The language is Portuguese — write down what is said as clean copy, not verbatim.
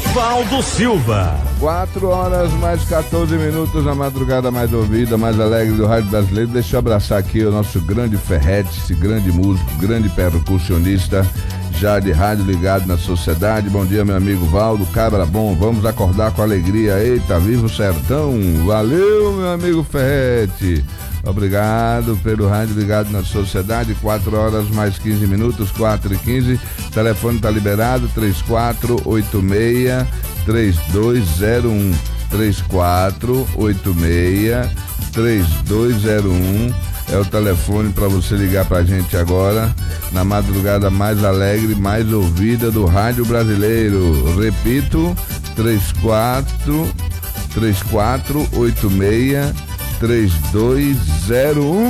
Valdo Silva. 4 horas mais 14 minutos na madrugada mais ouvida, mais alegre do rádio brasileiro. Deixa eu abraçar aqui o nosso grande Ferrete, esse grande músico, grande percussionista, já de rádio ligado na sociedade. Bom dia, meu amigo Valdo, cabra bom, vamos acordar com alegria. Eita, viva o sertão. Valeu, meu amigo Ferrete. Obrigado pelo rádio ligado na sociedade. 4 horas mais 15 minutos, 4h15. O telefone está liberado, 3486-3201. 3486-3201 é o telefone para você ligar pra gente agora, na madrugada mais alegre, mais ouvida do rádio brasileiro. Repito, 3486-3201.